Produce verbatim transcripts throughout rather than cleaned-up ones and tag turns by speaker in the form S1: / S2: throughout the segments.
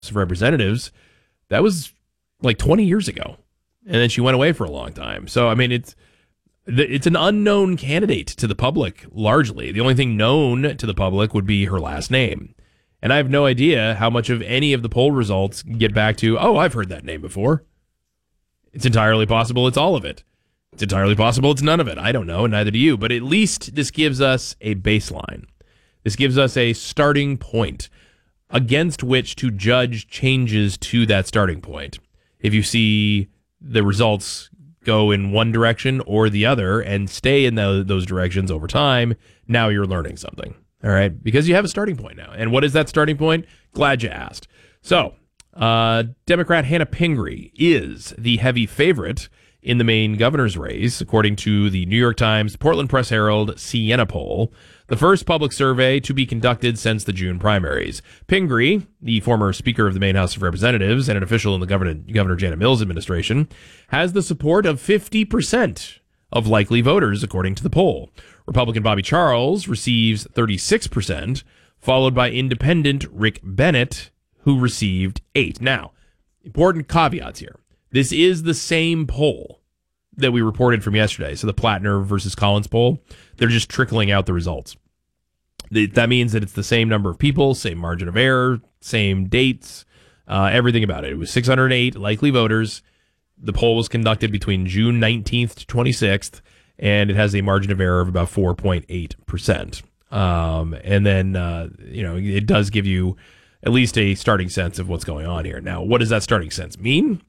S1: of Representatives, that was like twenty years ago. And then she went away for a long time. So, I mean, it's it's an unknown candidate to the public, largely. The only thing known to the public would be her last name. And I have no idea how much of any of the poll results get back to, oh, I've heard that name before. It's entirely possible it's all of it. It's entirely possible it's none of it. I don't know, and neither do you. But at least this gives us a baseline. This gives us a starting point against which to judge changes to that starting point. If you see the results go in one direction or the other and stay in the, those directions over time, now you're learning something. All right? Because you have a starting point now. And what is that starting point? Glad you asked. So, uh, Democrat Hannah Pingree is the heavy favorite in the Maine governor's race, according to the New York Times, Portland Press Herald, Siena poll, the first public survey to be conducted since the June primaries. Pingree, the former Speaker of the Maine House of Representatives and an official in the Governor, Governor Janet Mills administration, has the support of fifty percent of likely voters, according to the poll. Republican Bobby Charles receives thirty-six percent, followed by independent Rick Bennett, who received eight. Now, important caveats here. This is the same poll that we reported from yesterday. So the Plattner versus Collins poll, they're just trickling out the results. That means that it's the same number of people, same margin of error, same dates, uh, everything about it. It was six hundred eight likely voters. The poll was conducted between June nineteenth to twenty-sixth, and it has a margin of error of about four point eight percent. Um, and then, uh, you know, it does give you at least a starting sense of what's going on here. Now, what does that starting sense mean?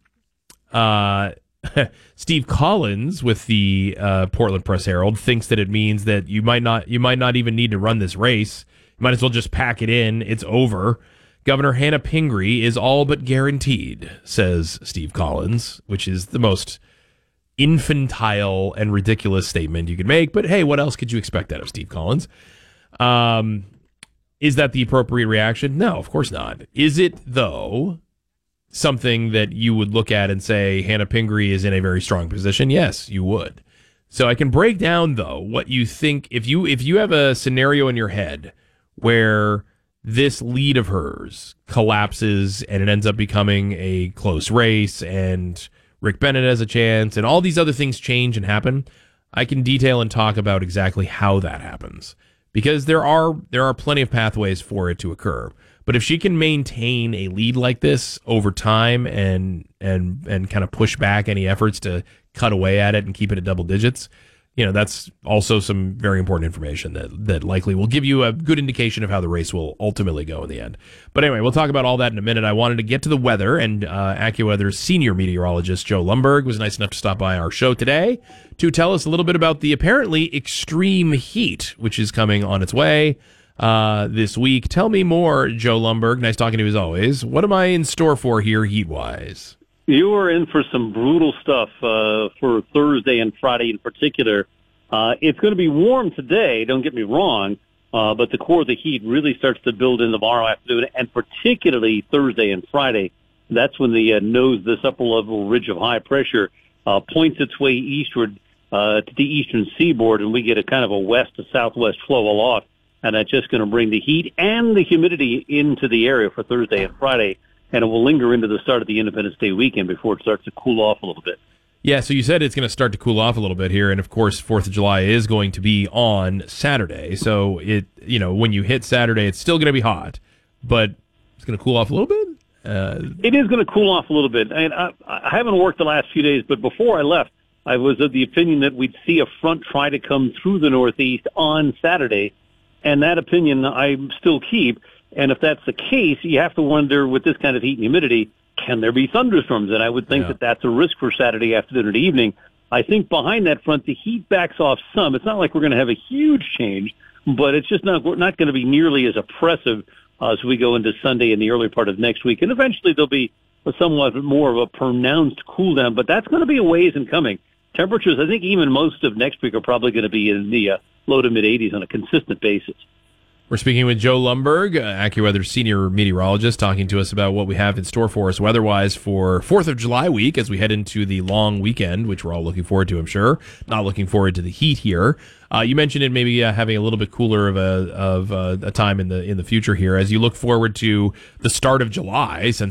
S1: Uh, Steve Collins with the uh, Portland Press Herald thinks that it means that you might not you might not even need to run this race. You might as well just pack it in. It's over. Governor Hannah Pingree is all but guaranteed, says Steve Collins, which is the most infantile and ridiculous statement you could make. But hey, what else could you expect out of Steve Collins? Um, is that the appropriate reaction? No, of course not. Is it, though, something that you would look at and say Hannah Pingree is in a very strong position? Yes, you would. So I can break down, though, what you think. If you if you have a scenario in your head where this lead of hers collapses and it ends up becoming a close race and Rick Bennett has a chance and all these other things change and happen, I can detail and talk about exactly how that happens. Because there are there are plenty of pathways for it to occur. But if she can maintain a lead like this over time and and and kind of push back any efforts to cut away at it and keep it at double digits, you know, that's also some very important information that, that likely will give you a good indication of how the race will ultimately go in the end. But anyway, we'll talk about all that in a minute. I wanted to get to the weather, and uh, AccuWeather's senior meteorologist, Joe Lumberg, was nice enough to stop by our show today to tell us a little bit about the apparently extreme heat, which is coming on its way uh, this week. Tell me more, Joe Lumberg. Nice talking to you as always. What am I in store for here heat-wise?
S2: You are in for some brutal stuff uh, for Thursday and Friday in particular. Uh, it's going to be warm today, don't get me wrong, uh, but the core of the heat really starts to build in tomorrow afternoon, and particularly Thursday and Friday. That's when the uh, nose, this upper-level ridge of high pressure, uh, points its way eastward uh, to the eastern seaboard, and we get a kind of a west to southwest flow aloft, and that's just going to bring the heat and the humidity into the area for Thursday and Friday. And it will linger into the start of the Independence Day weekend before it starts to cool off a little bit.
S1: Yeah, so you said it's going to start to cool off a little bit here, and of course, Fourth of July is going to be on Saturday. So it, you know, when you hit Saturday, it's still going to be hot, but it's going to cool off a little bit. Uh,
S2: it is going to cool off a little bit. And I, I haven't worked the last few days, but before I left, I was of the opinion that we'd see a front try to come through the Northeast on Saturday, and that opinion I still keep. And if that's the case, you have to wonder, with this kind of heat and humidity, can there be thunderstorms? And I would think yeah. that that's a risk for Saturday afternoon and evening. I think behind that front, the heat backs off some. It's not like we're going to have a huge change, but it's just not not going to be nearly as oppressive uh, as we go into Sunday and the early part of next week. And eventually there'll be a somewhat more of a pronounced cool down, but that's going to be a ways in coming. Temperatures, I think even most of next week are probably going to be in the uh, low to mid eighties on a consistent basis.
S1: We're speaking with Joe Lumberg, uh, AccuWeather senior meteorologist, talking to us about what we have in store for us weather-wise for fourth of July week as we head into the long weekend, which we're all looking forward to, I'm sure. Not looking forward to the heat here. Uh, you mentioned it maybe uh, having a little bit cooler of a of uh, a time in the in the future here as you look forward to the start of July, since